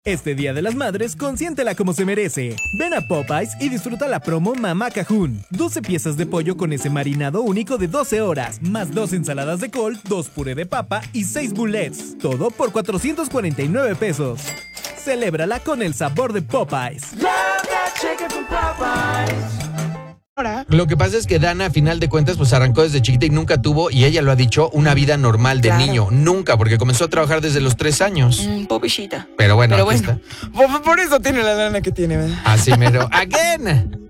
Este Día de las Madres, consiéntela como se merece. Ven a Popeyes y disfruta la promo Mamá Cajún. 12 piezas de pollo con ese marinado único de 12 horas, más 2 ensaladas de col, 2 puré de papa y 6 bullets. Todo por 449 pesos. Celébrala con el sabor de Popeyes. Lo que pasa es que Dana, a final de cuentas, pues arrancó desde chiquita y nunca tuvo, y ella lo ha dicho, una vida normal de niño. Nunca, porque comenzó a trabajar desde los 3 años. Pobrecita. Pero bueno, aquí está. Por eso tiene la lana que tiene, ¿verdad? Así mero. Again.